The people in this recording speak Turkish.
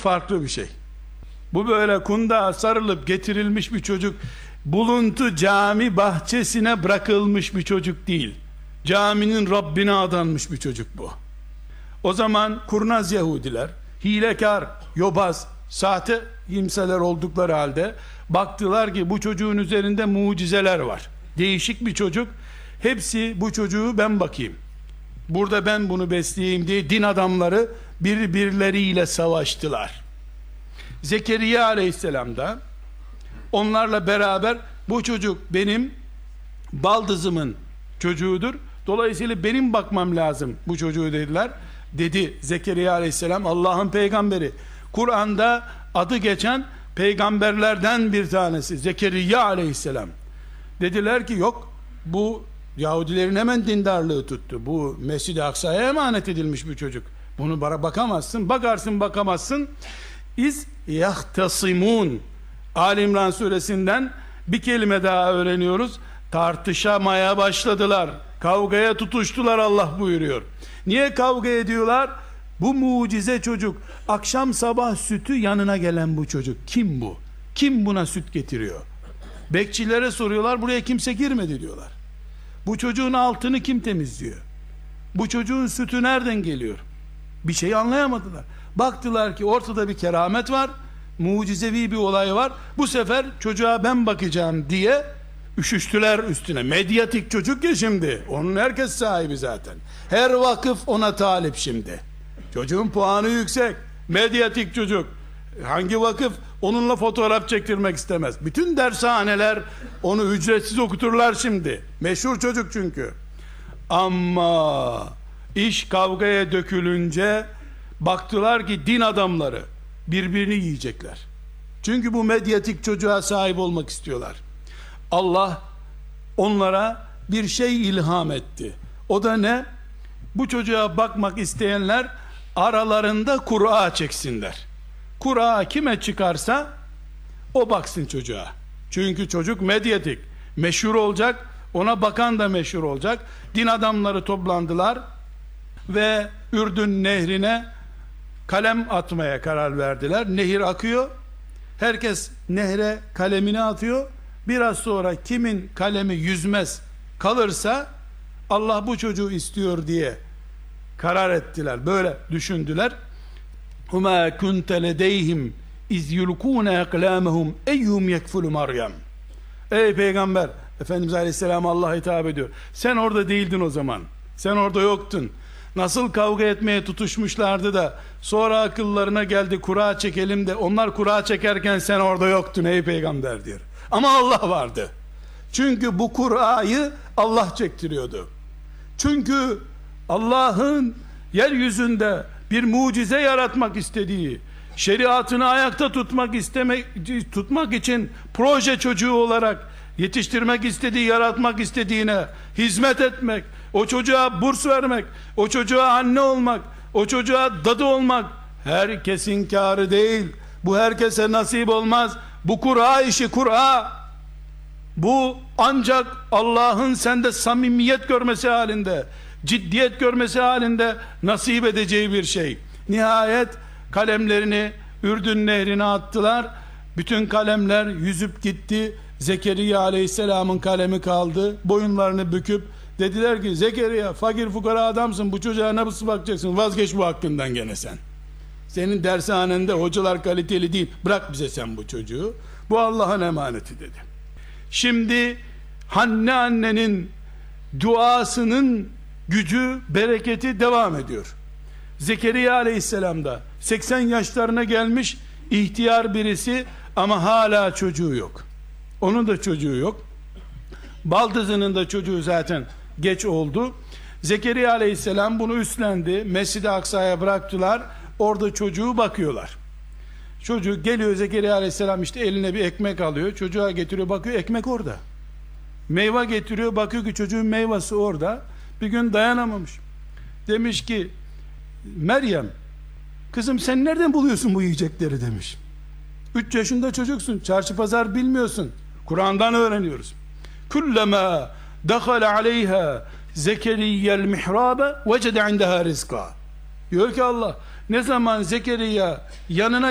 farklı bir şey. Bu böyle kundağa sarılıp getirilmiş bir çocuk, buluntu cami bahçesine bırakılmış bir çocuk değil. Caminin Rabbine adanmış bir çocuk bu. O zaman kurnaz Yahudiler, hilekar, yobaz, sahte kimseler oldukları halde baktılar ki bu çocuğun üzerinde mucizeler var. Değişik bir çocuk. Hepsi bu çocuğu ben bakayım, burada ben bunu besleyeyim diye din adamları birbirleriyle savaştılar. Zekeriya aleyhisselam da onlarla beraber bu çocuk benim baldızımın çocuğudur, dolayısıyla benim bakmam lazım bu çocuğu dediler. Dedi Zekeriya aleyhisselam, Allah'ın peygamberi, Kur'an'da adı geçen peygamberlerden bir tanesi Zekeriya aleyhisselam. Dediler ki yok, bu Yahudilerin hemen dindarlığı tuttu, bu Mescid-i Aksa'ya emanet edilmiş bir çocuk, bunu bana bakamazsın, bakarsın bakamazsın. İz yahtasimun, Ali İmran suresinden bir kelime daha öğreniyoruz. Tartışamaya başladılar, kavgaya tutuştular, Allah buyuruyor. Niye kavga ediyorlar? Bu mucize çocuk, akşam sabah sütü yanına gelen bu çocuk kim bu? Kim buna süt getiriyor? Bekçilere soruyorlar, buraya kimse girmedi diyorlar. Bu çocuğun altını kim temizliyor? Bu çocuğun sütü nereden geliyor? Bir şey anlayamadılar. Baktılar ki ortada bir keramet var, mucizevi bir olay var. Bu sefer çocuğa ben bakacağım diye üşüştüler üstüne. Medyatik çocuk ya şimdi. Onun herkes sahibi zaten. Her vakıf ona talip şimdi. Çocuğun puanı yüksek. Medyatik çocuk. Hangi vakıf onunla fotoğraf çektirmek istemez? Bütün dershaneler onu ücretsiz okuturlar şimdi. Meşhur çocuk çünkü. Ama iş kavgaya dökülünce baktılar ki din adamları birbirini yiyecekler. Çünkü bu medyatik çocuğa sahip olmak istiyorlar. Allah onlara bir şey ilham etti. O da ne? Bu çocuğa bakmak isteyenler aralarında kura çeksinler. Kura kime çıkarsa o baksın çocuğa. Çünkü çocuk medyatik, meşhur olacak, ona bakan da meşhur olacak. Din adamları toplandılar ve Ürdün nehrine kalem atmaya karar verdiler. Nehir akıyor, herkes nehre kalemini atıyor. Biraz sonra kimin kalemi yüzmez kalırsa Allah bu çocuğu istiyor diye karar ettiler, böyle düşündüler. وَمَا كُنْتَ لَدَيْهِمْ اِذْ يُلْقُونَ اَقْلَامَهُمْ اَيُّمْ يَكْفُلُ Meryem. Ey peygamber, Efendimiz Aleyhisselam'a Allah hitap ediyor, sen orada değildin o zaman, sen orada yoktun. Nasıl kavga etmeye tutuşmuşlardı da sonra akıllarına geldi kura çekelim de, onlar kura çekerken sen orada yoktun ey peygamber diyor. Ama Allah vardı. Çünkü bu kurayı Allah çektiriyordu. Çünkü Allah'ın yeryüzünde bir mucize yaratmak istediği, şeriatını ayakta tutmak için proje çocuğu olarak yetiştirmek istediği, yaratmak istediğine hizmet etmek, o çocuğa burs vermek, o çocuğa anne olmak, o çocuğa dadı olmak herkesin kârı değil. Bu herkese nasip olmaz. Bu Kur'a işi, Kur'a. Bu ancak Allah'ın sende samimiyet görmesi halinde, ciddiyet görmesi halinde nasip edeceği bir şey. Nihayet kalemlerini Ürdün nehrine attılar. Bütün kalemler yüzüp gitti. Zekeriya aleyhisselamın kalemi kaldı. Boyunlarını büküp dediler ki, Zekeriya fakir fukara adamsın, bu çocuğa nasıl bakacaksın, vazgeç bu hakkından gene sen. Senin dershanende hocalar kaliteli değil, bırak bize sen bu çocuğu, bu Allah'ın emaneti dedi. Şimdi Hanne annenin duasının gücü, bereketi devam ediyor. Zekeriya aleyhisselam da 80 yaşlarına gelmiş ihtiyar birisi ama hala çocuğu yok. Onun da çocuğu yok. Baldızının da çocuğu zaten geç oldu. Zekeriya aleyhisselam bunu üstlendi. Mescid-i Aksa'ya bıraktılar. Orada çocuğu bakıyorlar. Çocuk geliyor, Zekeriya aleyhisselam işte eline bir ekmek alıyor. Çocuğa getiriyor, bakıyor ekmek orada. Meyve getiriyor, bakıyor ki çocuğun meyvesi orada. Bir gün dayanamamış. Demiş ki, Meryem, kızım sen nereden buluyorsun bu yiyecekleri demiş. 3 yaşında çocuksun, çarşı pazar bilmiyorsun. Kur'an'dan öğreniyoruz. Kullama dakhala aleyha Zekeriya'l mihrabe vecede indeha rizqa. Diyor ki Allah, ne zaman Zekeriya yanına